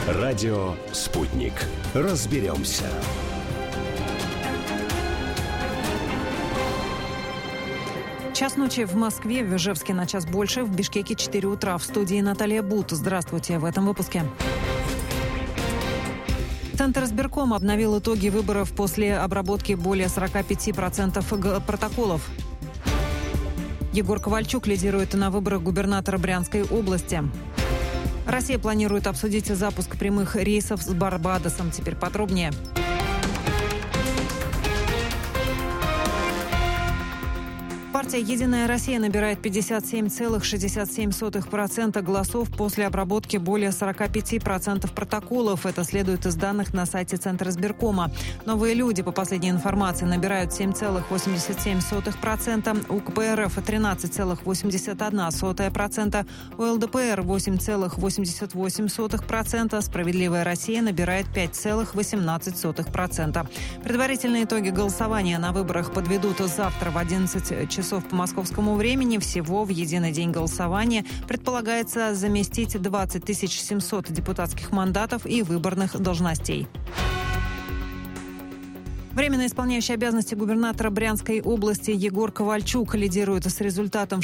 Радио «Спутник». Разберемся. Час ночи в Москве, в Ижевске на час больше, в Бишкеке 4 утра. В студии Наталья Бут. Здравствуйте в этом выпуске. Центр избиркома обновил итоги выборов после обработки более 45% протоколов. Егор Ковальчук лидирует на выборах губернатора Брянской области. Россия планирует обсудить запуск прямых рейсов с Барбадосом. Теперь подробнее. Партия «Единая Россия» набирает 57,67% голосов после обработки более 45% протоколов. Это следует из данных на сайте Центра избиркома. Новые люди, по последней информации, набирают 7,87%, у КПРФ 13,81%, у ЛДПР 8,88%, «Справедливая Россия» набирает 5,18%. Предварительные итоги голосования на выборах подведут завтра в 11 часов по московскому времени. Всего в единый день голосования предполагается заместить 20 700 депутатских мандатов и выборных должностей. Временно исполняющий обязанности губернатора Брянской области Егор Ковальчук лидирует с результатом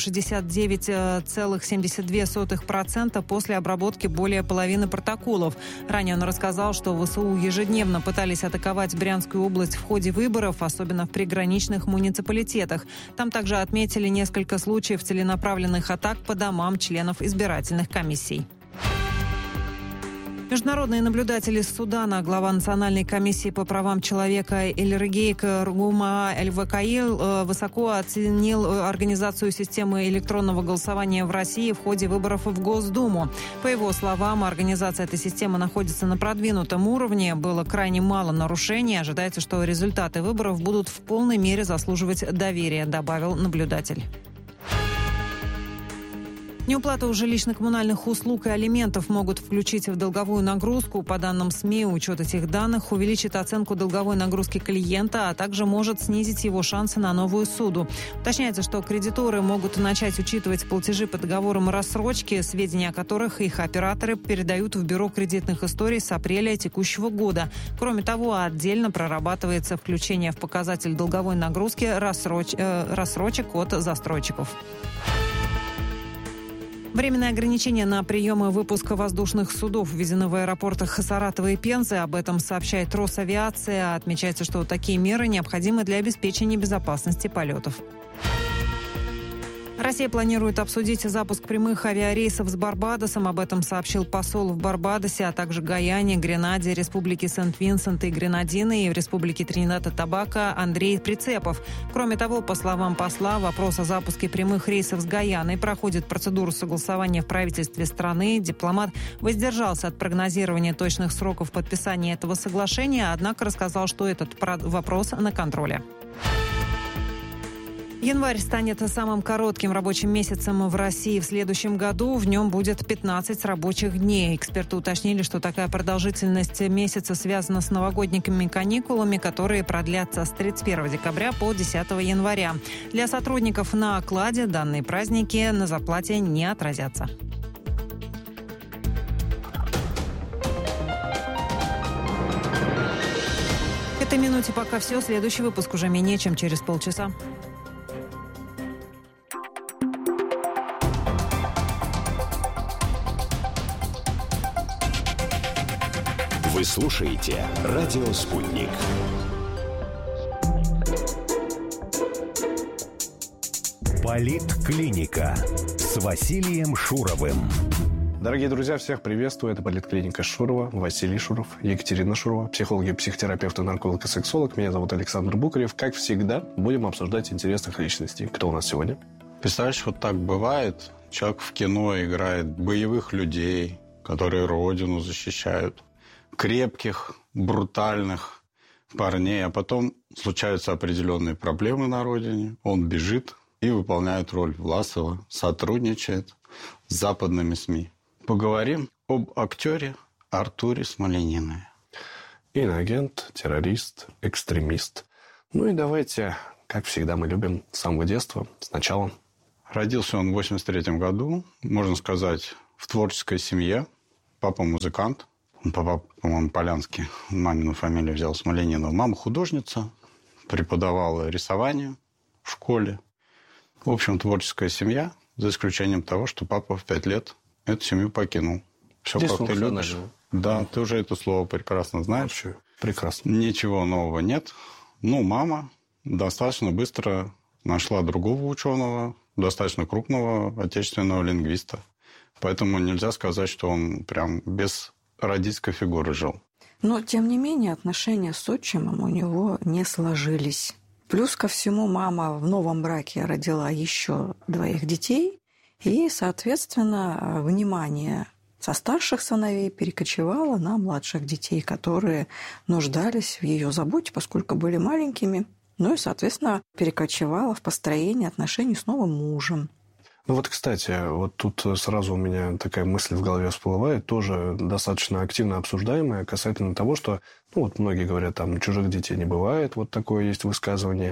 69,72% после обработки более половины протоколов. Ранее он рассказал, что ВСУ ежедневно пытались атаковать Брянскую область в ходе выборов, особенно в приграничных муниципалитетах. Там также отметили несколько случаев целенаправленных атак по домам членов избирательных комиссий. Международные наблюдатели из Судана, глава Национальной комиссии по правам человека Эльрегейк Ругума Эль-Вакаил высоко оценил организацию системы электронного голосования в России в ходе выборов в Госдуму. По его словам, организация этой системы находится на продвинутом уровне, было крайне мало нарушений. Ожидается, что результаты выборов будут в полной мере заслуживать доверия, добавил наблюдатель. Неуплату жилищно-коммунальных услуг и алиментов могут включить в долговую нагрузку. По данным СМИ, учет этих данных увеличит оценку долговой нагрузки клиента, а также может снизить его шансы на новую суду. Уточняется, что кредиторы могут начать учитывать платежи по договорам рассрочки, сведения о которых их операторы передают в Бюро кредитных историй с апреля текущего года. Кроме того, отдельно прорабатывается включение в показатель долговой нагрузки рассрочек от застройщиков. Временное ограничение на прием и выпуск воздушных судов введено в аэропортах Саратова и Пензы. Об этом сообщает Росавиация. Отмечается, что такие меры необходимы для обеспечения безопасности полетов. Россия планирует обсудить запуск прямых авиарейсов с Барбадосом. Об этом сообщил посол в Барбадосе, а также Гаяне, Гренаде, Республике Сент-Винсент и Гренадины и в Республике Тринидад и Тобаго Андрей Прицепов. Кроме того, по словам посла, вопрос о запуске прямых рейсов с Гаяной проходит процедуру согласования в правительстве страны. Дипломат воздержался от прогнозирования точных сроков подписания этого соглашения, однако рассказал, что этот вопрос на контроле. Январь станет самым коротким рабочим месяцем в России в следующем году. В нем будет 15 рабочих дней. Эксперты уточнили, что такая продолжительность месяца связана с новогодними каникулами, которые продлятся с 31 декабря по 10 января. Для сотрудников на окладе данные праздники на зарплате не отразятся. К этой минуте пока все. Следующий выпуск уже менее чем через полчаса. Вы слушаете «Радио Спутник». Политклиника с Василием Шуровым. Дорогие друзья, всех приветствую. Это Политклиника Шурова, Василий Шуров, Екатерина Шурова, психолог, психотерапевт, нарколог и сексолог. Меня зовут Александр Букарев. Как всегда, будем обсуждать интересных личностей. Кто у нас сегодня? Представляешь, вот так бывает. Человек в кино играет боевых людей, которые родину защищают. Крепких, брутальных парней, а потом случаются определенные проблемы на родине, он бежит и выполняет роль Власова, сотрудничает с западными СМИ. Поговорим об актере Артуре Смоленине. Иноагент, террорист, экстремист. Ну и давайте, как всегда мы любим, с самого детства, сначала. Родился он в 1983 году, можно сказать, в творческой семье. Папа музыкант. Папа, по-моему, Полянский. Мамину фамилию взял Смоленинова. Мама художница, преподавала рисование в школе. В общем, творческая семья, за исключением того, что папа в 5 лет эту семью покинул. Все, как ты любишь. Да, ты уже это слово прекрасно знаешь. Вообще, прекрасно. Ничего нового нет. Ну, мама достаточно быстро нашла другого ученого, достаточно крупного отечественного лингвиста. Поэтому нельзя сказать, что он прям без родительской фигуры жил. Но, тем не менее, отношения с отчимом у него не сложились. Плюс ко всему, мама в новом браке родила еще 2 детей, и, соответственно, внимание со старших сыновей перекочевало на младших детей, которые нуждались в ее заботе, поскольку были маленькими. Ну и, соответственно, перекочевало в построение отношений с новым мужем. Ну вот, кстати, вот тут сразу у меня такая мысль в голове всплывает, тоже достаточно активно обсуждаемая, касательно того, что, ну вот многие говорят, там, чужих детей не бывает, вот такое есть высказывание,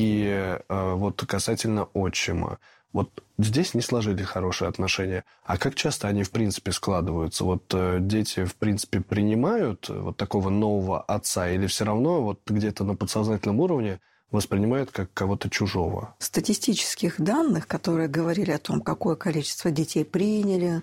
и вот касательно отчима. Вот здесь не сложились хорошие отношения. А как часто они, в принципе, складываются? Вот дети, в принципе, принимают вот такого нового отца или все равно вот где-то на подсознательном уровне воспринимают как кого-то чужого? Статистических данных, которые говорили о том, какое количество детей приняли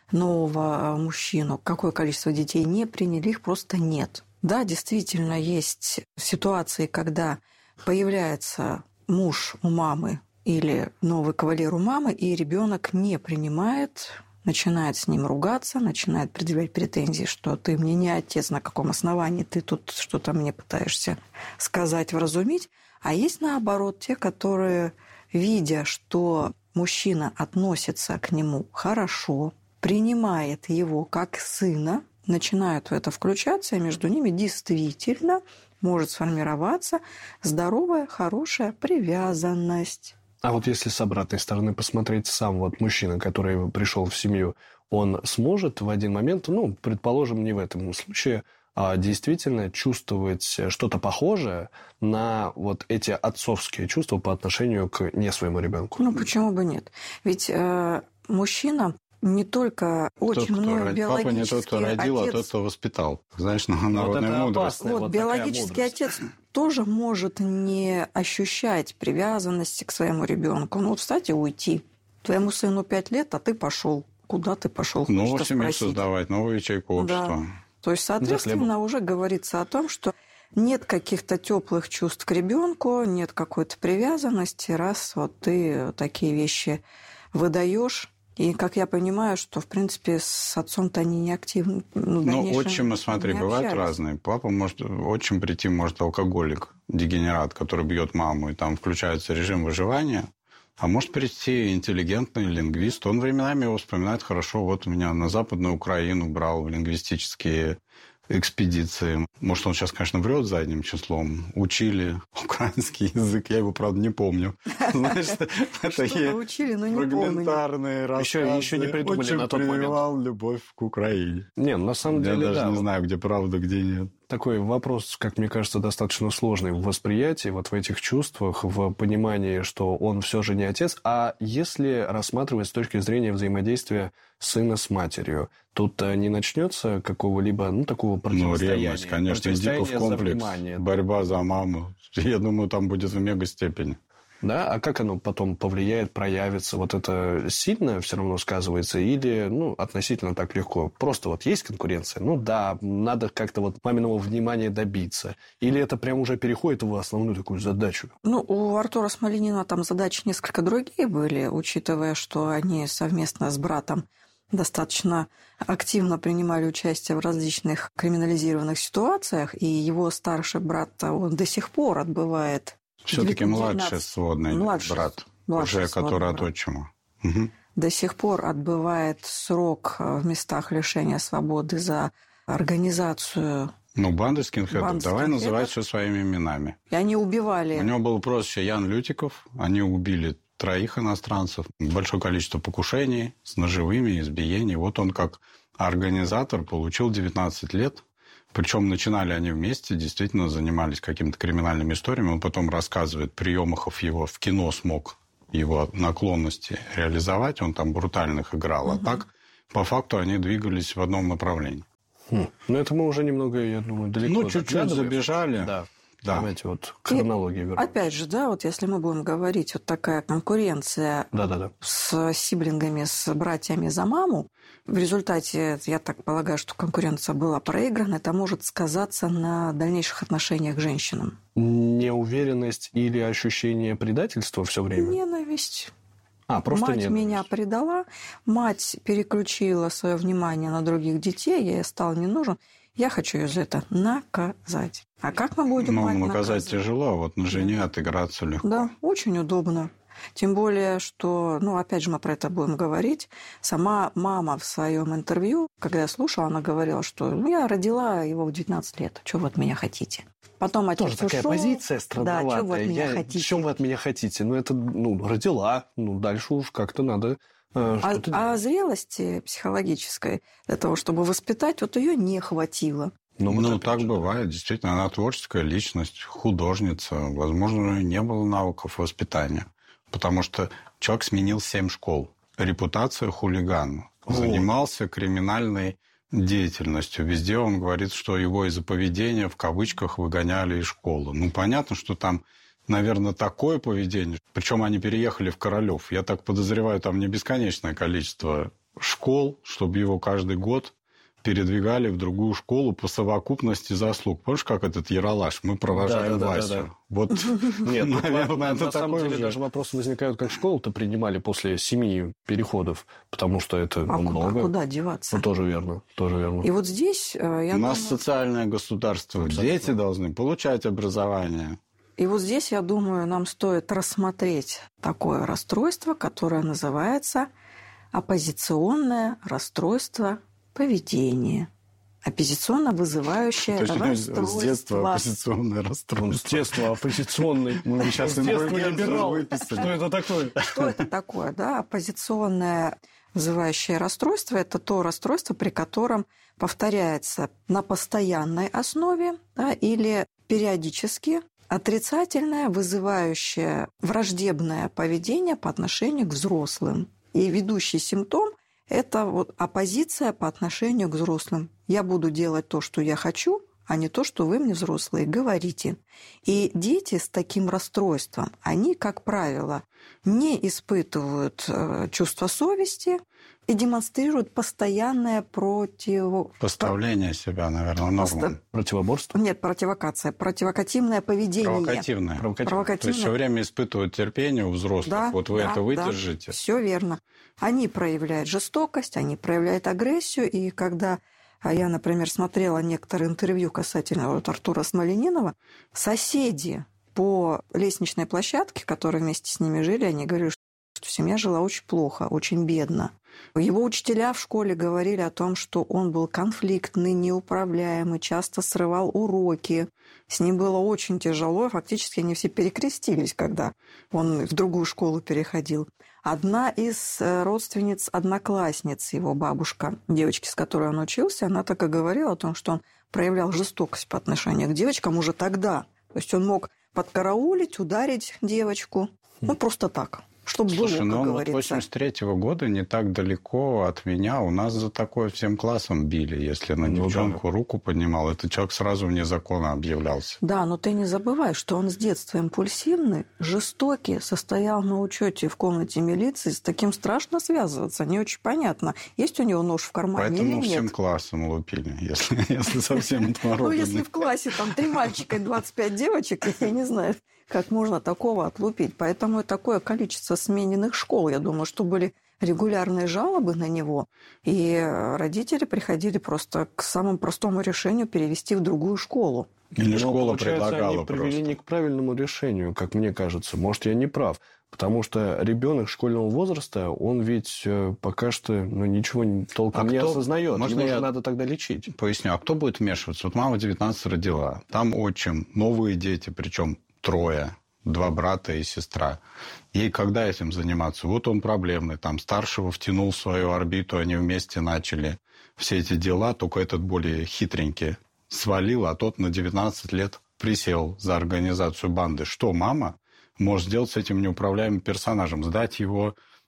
нового мужчину, какое количество детей не приняли, их просто нет. Да, действительно, есть ситуации, когда появляется муж у мамы или новый кавалер у мамы, и ребенок не принимает, начинает с ним ругаться, начинает предъявлять претензии, что ты мне не отец, на каком основании ты тут что-то мне пытаешься сказать, вразумить. А есть, наоборот, те, которые, видя, что мужчина относится к нему хорошо, принимает его как сына, начинают в это включаться, и между ними действительно может сформироваться здоровая, хорошая привязанность. А вот если с обратной стороны посмотреть, сам вот мужчина, который пришел в семью, он сможет в один момент, ну, предположим, не в этом случае, а действительно чувствовать что-то похожее на вот эти отцовские чувства по отношению к не своему ребенку? Ну, почему бы нет? Ведь мужчина не только очень много биологический папа не тот, кто родил, отец, а тот, кто воспитал. Знаешь, народная мудрость. Вот биологический отец тоже может не ощущать привязанности к своему ребенку. Ну, вот встать и уйти. Твоему сыну 5 лет, а ты пошел. Куда ты пошел? Новую семью создавать, новую ячейку общества. Да. То есть, соответственно, уже говорится о том, что нет каких-то теплых чувств к ребенку, нет какой-то привязанности, раз вот ты такие вещи выдаешь. И, как я понимаю, что, в принципе, с отцом-то они не активны. Ну, отчимы, смотри, бывают разные. Папа может, отчим прийти может алкоголик, дегенерат, который бьет маму, и там включается режим выживания. А может прийти интеллигентный лингвист. Он временами его вспоминает хорошо. Вот меня на Западную Украину брал в лингвистические экспедиции. Может, он сейчас, конечно, врет задним числом. Учили украинский язык. Я его, правда, не помню. Что-то учили, но не помню. Фрагментарные рассказы. Еще не придумали на тот момент. Прививал любовь к Украине. Не, на самом деле, я даже не знаю, где правда, где нет. Такой вопрос, как мне кажется, достаточно сложный в восприятии, вот в этих чувствах, в понимании, что он все же не отец. А если рассматривать с точки зрения взаимодействия сына с матерью, тут не начнется какого-либо, ну, такого противостояния? Ну, ревность, конечно, Эдипов комплекс, борьба за маму. Я думаю, там будет в мегастепени. Да, а как оно потом повлияет, проявится? Вот это сильно все равно сказывается или, ну, относительно так легко? Просто вот есть конкуренция? Ну да, надо как-то вот маминого внимания добиться. Или это прям уже переходит в основную такую задачу? Ну, у Артура Смоленина там задачи несколько другие были, учитывая, что они совместно с братом достаточно активно принимали участие в различных криминализированных ситуациях, и его старший брат, он до сих пор отбывает... Все-таки младший сводный брат, уже который от отчима. Угу. До сих пор отбывает срок в местах лишения свободы за организацию... Ну, банды скинхедов. Давай называть все своими именами. И они убивали... У него было прозвище Ян Лютиков. Они убили 3 иностранцев. Большое количество покушений с ножевыми, избиений. Вот он как организатор получил 19 лет. Причем начинали они вместе, действительно занимались какими-то криминальными историями. Он потом рассказывает, при Емахов его в кино смог его наклонности реализовать. Он там брутальных играл. А так, по факту, они двигались в одном направлении. Ну, это мы уже немного, я думаю, далеко. Ну, чуть-чуть забежали. Да. Да. Давайте вот к хронологии вернемся. Опять же, да, вот если мы будем говорить, вот такая конкуренция с сиблингами, с братьями за маму, в результате, я так полагаю, что конкуренция была проиграна, это может сказаться на дальнейших отношениях к женщинам. Неуверенность или ощущение предательства все время? Ненависть. Просто мать ненависть. Меня предала, мать переключила свое внимание на других детей, я ей стал не нужен. Я хочу ее за это наказать. А как мы будем мать наказать наказывать? тяжело, а вот на жене отыграться легко. Да, очень удобно. Тем более, что, опять же, мы про это будем говорить. Сама мама в своем интервью, когда я слушала, она говорила, что я родила его в 19 лет. Что вы от меня хотите? Потом отец Тоже такая ушел. позиция странноватая. Да, что вы от меня хотите? Чем вы от меня хотите? Это, родила. Дальше уж как-то надо... А зрелости психологической для того, чтобы воспитать, вот ее не хватило. Так бывает. Действительно, она творческая личность, художница. Возможно, у нее не было навыков воспитания. Потому что человек сменил 7 школ. Репутация хулиган. Занимался криминальной деятельностью. Везде он говорит, что его из-за поведения в кавычках выгоняли из школы. Понятно, что там, наверное, такое поведение. Причем они переехали в Королёв. Я так подозреваю, там не бесконечное количество школ, чтобы его каждый год передвигали в другую школу по совокупности заслуг. Помнишь, как этот Ералаш? Мы провожаем Васю. Да. Вот, нет, наверное, это на самом деле же. даже вопросы возникают, как школу-то принимали после 7 переходов, потому что это много. Куда деваться? Тоже верно. И вот здесь, У нас социальное государство. Абсолютно. Дети должны получать образование. И вот здесь, я думаю, нам стоит рассмотреть такое расстройство, которое называется оппозиционное расстройство поведения. Оппозиционно вызывающее расстройство. С детства оппозиционное расстройство. С детства оппозиционный. Мы сейчас либерал. выписали. Что это такое? Что это такое? Да? Оппозиционное вызывающее расстройство – это то расстройство, при котором повторяется на постоянной основе, да, или периодически отрицательное, вызывающее враждебное поведение по отношению к взрослым. И ведущий симптом – это оппозиция по отношению к взрослым. Я буду делать то, что я хочу, а не то, что вы мне, взрослые, говорите. И дети с таким расстройством, они, как правило, не испытывают чувства совести и демонстрируют постоянное Поставление себя, наверное, нормам. Противоборство? Нет, провокативное поведение. Провокативное. То есть все время испытывают терпение у взрослых. Да, вы это выдержите. Да, все верно. Они проявляют жестокость, они проявляют агрессию, и когда я, например, смотрела некоторые интервью касательно Артура Смольянинова, соседи по лестничной площадке, которые вместе с ними жили, они говорили, что семья жила очень плохо, очень бедно. Его учителя в школе говорили о том, что он был конфликтный, неуправляемый, часто срывал уроки. С ним было очень тяжело, фактически они все перекрестились, когда он в другую школу переходил. Одна из родственниц, одноклассниц, его бабушка, девочки, с которой он учился, она так и говорила о том, что он проявлял жестокость по отношению к девочкам уже тогда. То есть он мог подкараулить, ударить девочку, просто так. Чтобы Слушай, было, как говорится. 83-го года не так далеко от меня. У нас за такое всем классом били. Если на девчонку руку поднимал, этот человек сразу вне закона объявлялся. Да, но ты не забывай, что он с детства импульсивный, жестокий, состоял на учете в комнате милиции. С таким страшно связываться, не очень понятно, есть у него нож в кармане или нет. Поэтому всем классом лупили, если совсем отмороженный. Если в классе там 3 мальчика и 25 девочек, я не знаю, как можно такого отлупить. Поэтому такое количество смененных школ, я думаю, что были регулярные жалобы на него, и родители приходили просто к самому простому решению перевести в другую школу. Или школа предлагала они привели не к правильному решению, как мне кажется. Может, я не прав. Потому что ребенок школьного возраста, он ведь пока что ничего толком не осознает. Его надо тогда лечить. Поясню, а кто будет вмешиваться? Вот мама 19 родила, там отчим, новые дети, причем 3, 2 брата и сестра. Ей когда этим заниматься? Вот он проблемный. Там старшего втянул в свою орбиту, они вместе начали все эти дела, только этот более хитренький свалил, а тот на 19 лет присел за организацию банды. Что мама может сделать с этим неуправляемым персонажем? Сдать его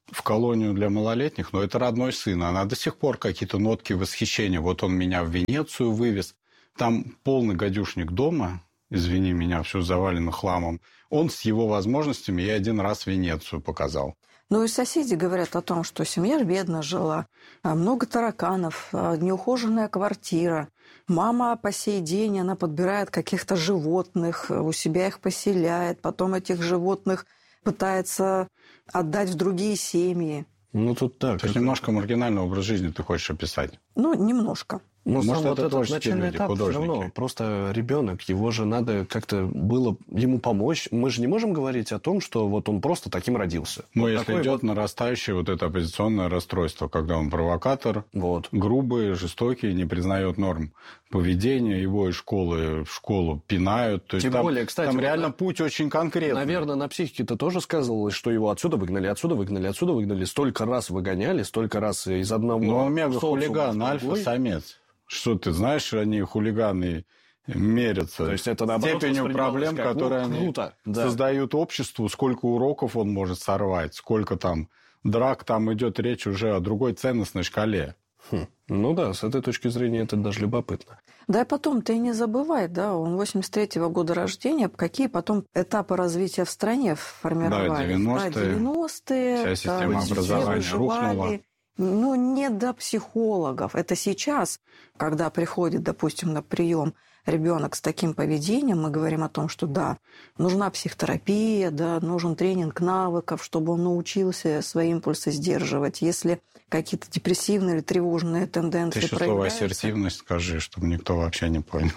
в колонию для малолетних, но это родной сын. Она до сих пор какие-то нотки восхищения. Вот он меня в Венецию вывез. Там полный гадюшник дома, извини меня, все завалено хламом. Он с его возможностями ей один раз Венецию показал. Ну и соседи говорят о том, что семья бедно жила, много тараканов, неухоженная квартира. Мама по сей день, она подбирает каких-то животных, у себя их поселяет, потом этих животных пытается отдать в другие семьи. Ну, тут так. То есть немножко маргинальный образ жизни ты хочешь описать? Ну, немножко. Ну, может, сам вот это этот начальный этап все равно. Просто ребенок, его же надо как-то было ему помочь. Мы же не можем говорить о том, что вот он просто таким родился. Ну, вот если идет нарастающее вот это оппозиционное расстройство, когда он провокатор, грубый, жестокий, не признает норм поведения, его из школы в школу пинают. То есть тем более, кстати, там реально путь очень конкретный. Наверное, на психике-то тоже сказывалось, что его отсюда выгнали. Столько раз выгоняли, столько раз из одного... Ну, он мега-хулиган, альфа-самец. Что ты знаешь, они хулиганы мерятся. То есть это наоборот степенью проблем, которые они создают обществу, сколько уроков он может сорвать, сколько там драк, там идет речь уже о другой ценностной шкале. Ну да, с этой точки зрения это даже любопытно. Да и потом ты не забывай, да, он 83-го года рождения, какие потом этапы развития в стране формировались. Да, 90-е. Вся система образования рухнула. Ну, не до психологов. Это сейчас, когда приходит, допустим, на прием ребенок с таким поведением, мы говорим о том, что да, нужна психотерапия, да, нужен тренинг навыков, чтобы он научился свои импульсы сдерживать. Если какие-то депрессивные или тревожные тенденции проявляются... Ты еще слово ассертивность скажи, чтобы никто вообще не понял.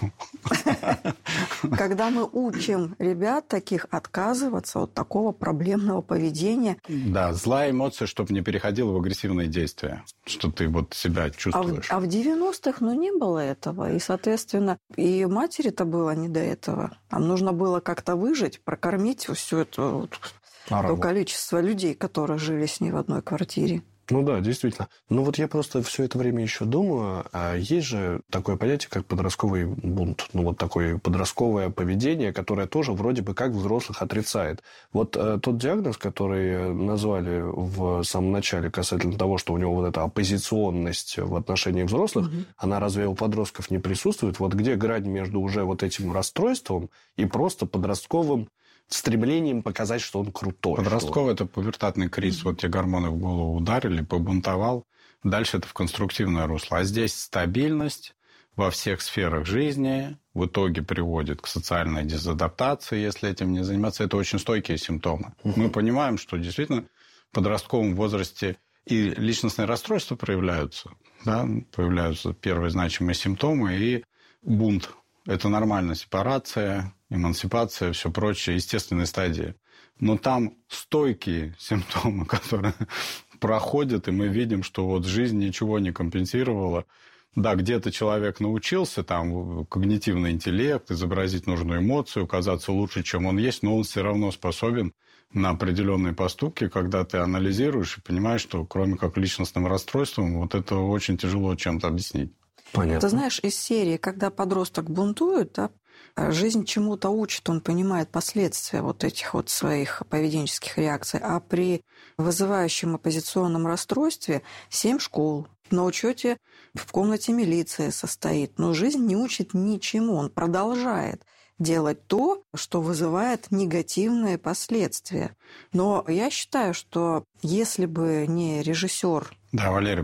Когда мы учим ребят таких отказываться от такого проблемного поведения... Да, злая эмоция, чтобы не переходила в агрессивные действия, что ты вот себя чувствуешь. А в 90-х, ну, не было этого. И, соответственно, и матери-то было не до этого. Нам нужно было как-то выжить, прокормить все это то количество людей, которые жили с ней в одной квартире. Ну да, действительно. Ну вот я просто все это время еще думаю, а есть же такое понятие, как подростковый бунт. Ну вот такое подростковое поведение, которое тоже вроде бы как взрослых отрицает. Вот тот диагноз, который назвали в самом начале касательно того, что у него вот эта оппозиционность в отношении взрослых, она разве у подростков не присутствует? Вот где грань между уже вот этим расстройством и просто подростковым стремлением показать, что он крутой. Подростковый – это пубертатный кризис. Вот тебе гормоны в голову ударили, побунтовал. Дальше это в конструктивное русло. А здесь стабильность во всех сферах жизни в итоге приводит к социальной дезадаптации, если этим не заниматься. Это очень стойкие симптомы. Мы понимаем, что действительно в подростковом возрасте и личностные расстройства проявляются. Да? Появляются первые значимые симптомы и бунт. Это нормально, сепарация, эмансипация, все прочее, естественные стадии. Но там стойкие симптомы, которые проходят, и мы видим, что вот жизнь ничего не компенсировала. Да, где-то человек научился, там, когнитивный интеллект, изобразить нужную эмоцию, казаться лучше, чем он есть, но он все равно способен на определенные поступки, когда ты анализируешь и понимаешь, что кроме как личностным расстройством, вот это очень тяжело чем-то объяснить. Понятно. Ты знаешь, из серии, когда подросток бунтует, да, жизнь чему-то учит, он понимает последствия вот этих вот своих поведенческих реакций. А при вызывающем оппозиционном расстройстве 7 школ, на учете в комнате милиции состоит. Но жизнь не учит ничему, он продолжает делать то, что вызывает негативные последствия. Но я считаю, что если бы не режиссер, да, Валерий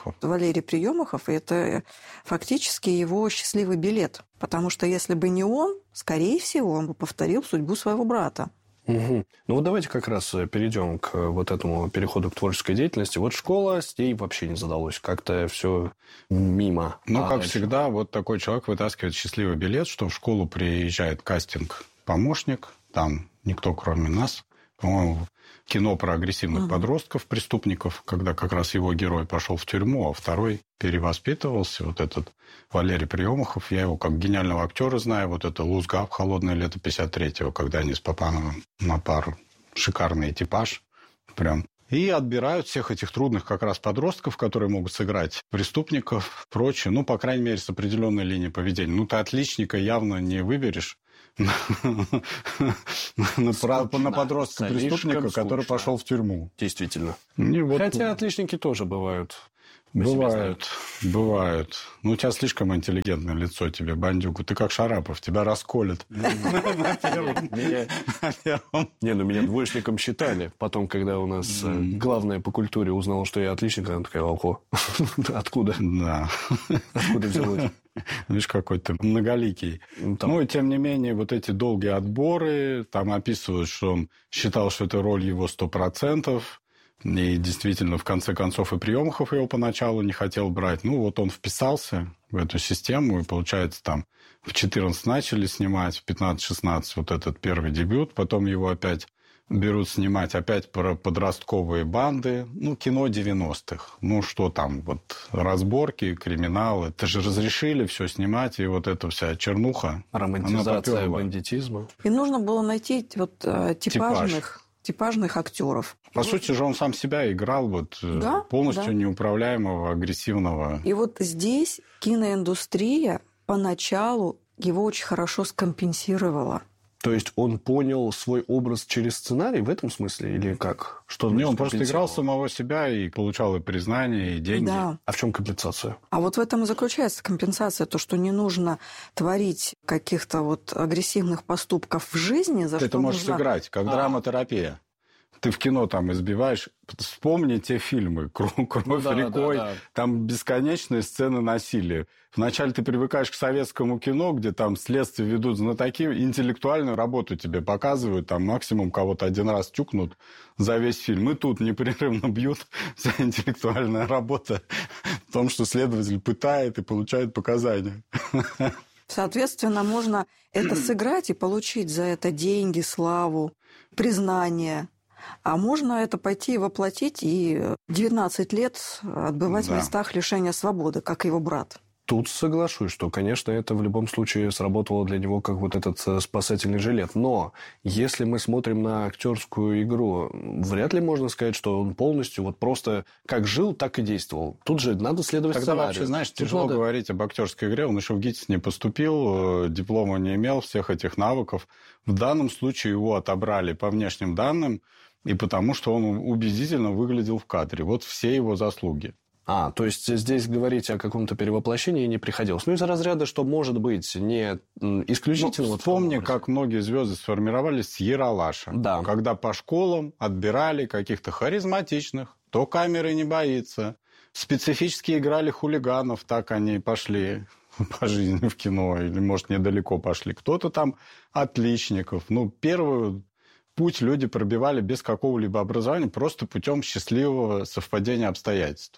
Приемахов, это фактически его счастливый билет. Потому что если бы не он, скорее всего, он бы повторил судьбу своего брата. Угу. Ну вот давайте как раз перейдем к вот этому переходу к творческой деятельности. Вот школа, с ней вообще не задалось. Как-то все мимо. Ну, как всегда, вот такой человек вытаскивает счастливый билет, что в школу приезжает кастинг-помощник. Там никто, кроме нас. По-моему, кино про агрессивных подростков, преступников, когда как раз его герой пошел в тюрьму, а второй перевоспитывался. Вот этот Валерий Приемахов, я его как гениального актера знаю. Вот это «Лузгав», «Холодное лето» 53-го, когда они с Папановым на пару. Шикарный типаж. Прям. И отбирают всех этих трудных как раз подростков, которые могут сыграть преступников, прочее. Ну, по крайней мере, с определенной линией поведения. Ну, ты отличника явно не выберешь на подростка-преступника, который пошел в тюрьму. Действительно. Вот... Хотя отличники тоже бывают. Бывают. Ну, у тебя слишком интеллигентное лицо тебе, бандюку. Ты как Шарапов, тебя расколят. Меня двоечником считали. Потом, когда у нас главная по культуре узнала, что я отличник, она такая: ого, откуда? Да. Откуда взялось? Видишь, какой ты многоликий. Ну, и тем не менее, вот эти долгие отборы, там описывают, что он считал, что это роль его 100%. И действительно, в конце концов, и Приемахов его поначалу не хотел брать. Ну, вот он вписался в эту систему, и, получается, там в 14 начали снимать, в 15-16 вот этот первый дебют, потом его опять берут снимать опять про подростковые банды, ну, кино 90-х. Ну, что там, вот разборки, криминал, это же разрешили все снимать, и вот эта вся чернуха. Романтизация бандитизма. И нужно было найти вот типажных актеров. По сути же он сам себя играл полностью неуправляемого, агрессивного. И вот здесь киноиндустрия поначалу его очень хорошо скомпенсировала. То есть он понял свой образ через сценарий в этом смысле или как? Что не, он просто играл самого себя и получал и признание, и деньги. Да. А в чем компенсация? А вот в этом и заключается компенсация, то, что не нужно творить каких-то вот агрессивных поступков в жизни, за ты что это можешь нужно... сыграть, как драматерапия. Ты в кино там избиваешь, вспомни те фильмы «Кровь рекой», там бесконечные сцены насилия. Вначале ты привыкаешь к советскому кино, где там следствие ведут знатоки, интеллектуальную работу тебе показывают, там максимум кого-то один раз тюкнут за весь фильм. И тут непрерывно бьют, вся интеллектуальная работа в том, что следователь пытает и получает показания. Соответственно, можно это сыграть и получить за это деньги, славу, признание. А можно это пойти и воплотить и 19 лет отбывать в местах лишения свободы, как его брат. Тут соглашусь, что, конечно, это в любом случае сработало для него как вот этот спасательный жилет. Но если мы смотрим на актерскую игру, вряд ли можно сказать, что он полностью вот просто как жил, так и действовал. Тут же надо следовать сценарию. Тогда вообще, знаешь, тяжело говорить об актерской игре. Он еще в ГИТИС не поступил, диплома не имел, всех этих навыков. В данном случае его отобрали по внешним данным и потому, что он убедительно выглядел в кадре. Вот все его заслуги. То есть здесь говорить о каком-то перевоплощении не приходилось. Ну, из разряда, что, может быть, не исключительно... Вспомни, как многие звезды сформировались с Ералаша. Да. Когда по школам отбирали каких-то харизматичных, кто камеры не боится. Специфически играли хулиганов, так они пошли по жизни в кино. Или, может, недалеко пошли. Кто-то там отличников. Первый путь люди пробивали без какого-либо образования, просто путем счастливого совпадения обстоятельств.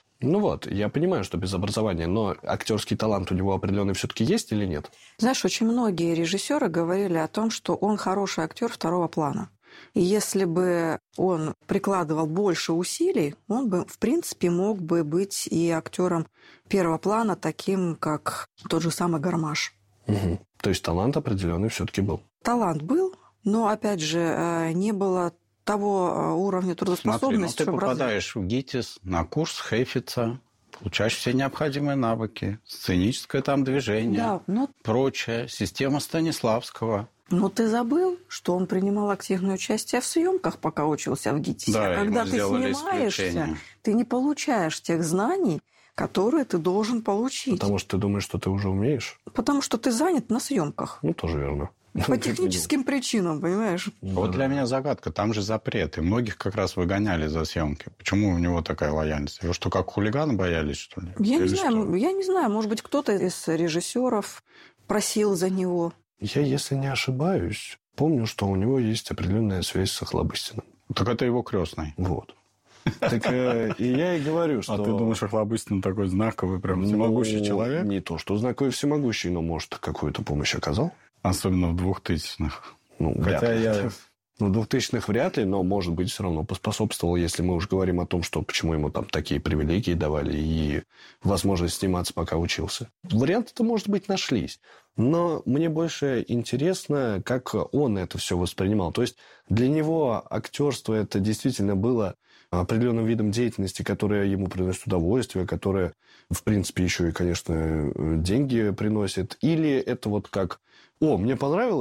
Я понимаю, что без образования, но актерский талант у него определенный все-таки есть или нет? Знаешь, очень многие режиссеры говорили о том, что он хороший актер второго плана. И если бы он прикладывал больше усилий, он бы, в принципе, мог бы быть и актером первого плана, таким, как тот же самый Гармаш. Угу. То есть талант определенный все-таки был? Талант был, но, опять же, не было того уровня трудоспособности. Смотри, ты попадаешь в ГИТИС на курс Хейфица, получаешь все необходимые навыки, сценическое там движение, прочее, система Станиславского. Но ты забыл, что он принимал активное участие в съемках, пока учился в ГИТИСе. Да, когда ты снимаешься, ты не получаешь тех знаний, которые ты должен получить. Потому что ты думаешь, что ты уже умеешь? Потому что ты занят на съемках. Тоже верно. По техническим причинам, понимаешь? Вот для меня загадка. Там же запреты. Многих как раз выгоняли за съемки. Почему у него такая лояльность? Его что, как хулиганы боялись, что ли? Я не знаю. Может быть, кто-то из режиссеров просил за него. Я, если не ошибаюсь, помню, что у него есть определенная связь с Охлобыстиным. Так это его крестный. Вот. Так и я и говорю, что... А ты думаешь, Охлобыстин такой знаковый, прям всемогущий человек? Не то, что знаковый всемогущий, но, может, какую-то помощь оказал? Особенно в 2000-х. Хотя я... В 2000-х вряд ли, но, может быть, все равно поспособствовал, если мы уж говорим о том, что почему ему там такие привилегии давали и возможность сниматься, пока учился. Варианты-то, может быть, нашлись. Но мне больше интересно, как он это все воспринимал. То есть для него актерство это действительно было определенным видом деятельности, которая ему приносит удовольствие, которая, в принципе, еще и, конечно, деньги приносит. Или это вот как: мне понравилось,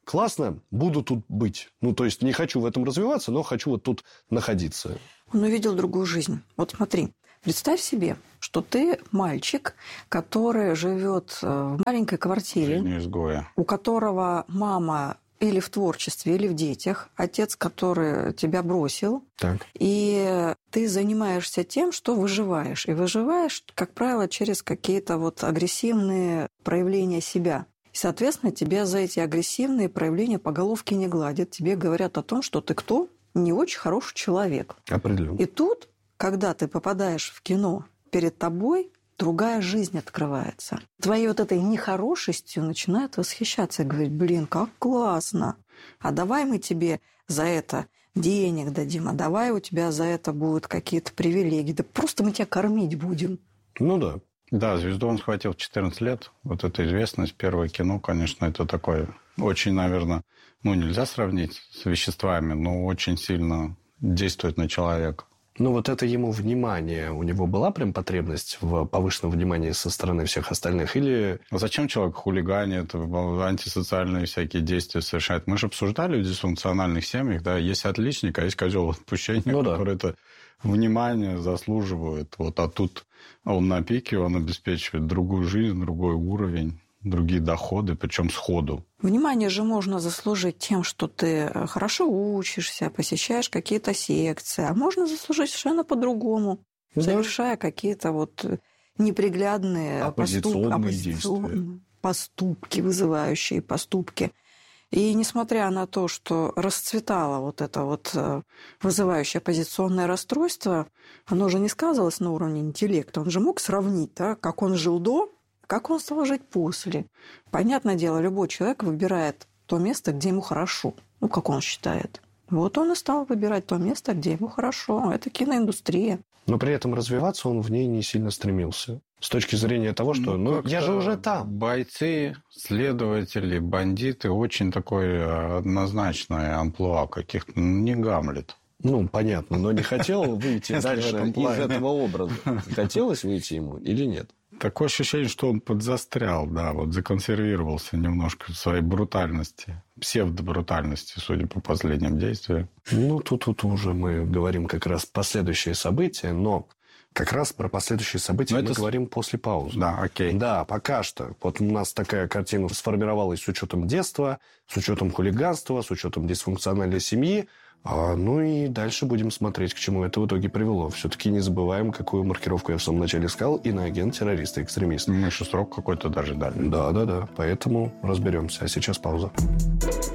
классно, буду тут быть. Ну, то есть не хочу в этом развиваться, но хочу вот тут находиться. Он увидел другую жизнь. Вот смотри, представь себе, что ты мальчик, который живет в маленькой квартире, у которого мама или в творчестве, или в детях, отец, который тебя бросил, так. И ты занимаешься тем, что выживаешь. И выживаешь, как правило, через какие-то вот агрессивные проявления себя. И, соответственно, тебя за эти агрессивные проявления по головке не гладят. Тебе говорят о том, что ты кто? Не очень хороший человек. Определенно. И тут, когда ты попадаешь в кино, перед тобой другая жизнь открывается. Твоей вот этой нехорошестью начинают восхищаться и говорить: блин, как классно. А давай мы тебе за это денег дадим, а давай у тебя за это будут какие-то привилегии. Да просто мы тебя кормить будем. Ну да. Да, звезду он схватил в 14 лет. Вот эта известность, первое кино, конечно, это такое очень, наверное, нельзя сравнить с веществами, но очень сильно действует на человека. Ну, вот это ему внимание. У него была прям потребность в повышенном внимании со стороны всех остальных? Или... А зачем человек хулиганит, антисоциальные всякие действия совершает? Мы же обсуждали в дисфункциональных семьях, да, есть отличник, а есть козел отпущения, который это внимание заслуживает. Вот, а тут он на пике, он обеспечивает другую жизнь, другой уровень, другие доходы, причем сходу. Внимание же можно заслужить тем, что ты хорошо учишься, посещаешь какие-то секции, а можно заслужить совершенно по-другому, совершая какие-то вот неприглядные оппозиционные поступки, вызывающие поступки. И несмотря на то, что расцветало вот это вот вызывающее оппозиционное расстройство, оно же не сказывалось на уровне интеллекта. Он же мог сравнить, да, как он жил до, как он стал жить после. Понятное дело, любой человек выбирает то место, где ему хорошо. Ну, как он считает. Вот он и стал выбирать то место, где ему хорошо. Это киноиндустрия. Но при этом развиваться он в ней не сильно стремился. С точки зрения того, что я же уже там. Бойцы, следователи, бандиты, очень такое однозначное амплуа каких-то, не Гамлет. Ну, понятно, но не хотел выйти дальше из этого образа. Хотелось выйти ему или нет? Такое ощущение, что он подзастрял, да, вот законсервировался немножко в своей брутальности, псевдобрутальности, судя по последним действиям. Ну, тут уже мы говорим как раз последующие события, но как раз про последующие события мы говорим после паузы. Да, окей. Да, пока что. Вот у нас такая картина сформировалась с учетом детства, с учетом хулиганства, с учетом дисфункциональной семьи. Ну и дальше будем смотреть, к чему это в итоге привело. Все-таки не забываем, какую маркировку я в самом начале сказал: иноагент, террорист и экстремист. Мы еще срок какой-то даже дали. Да. Поэтому разберемся. А сейчас пауза.